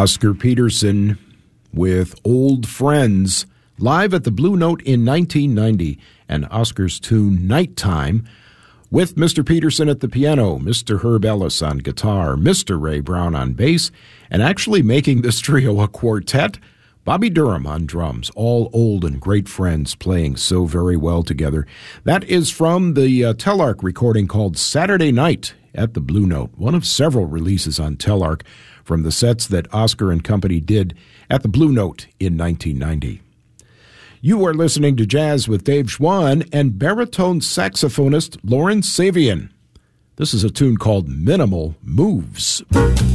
Oscar Peterson with Old Friends, live at the Blue Note in 1990, and Oscar's tune Nighttime, with Mr. Peterson at the piano, Mr. Herb Ellis on guitar, Mr. Ray Brown on bass, and actually making this trio a quartet, Bobby Durham on drums, all old and great friends playing so very well together. That is from the Telarc recording called Saturday Night at the Blue Note, one of several releases on Telarc from the sets that Oscar and company did at the Blue Note in 1990. You are listening to Jazz with Dave Schwann and baritone saxophonist Lauren Savian. This is a tune called Minimal Moves.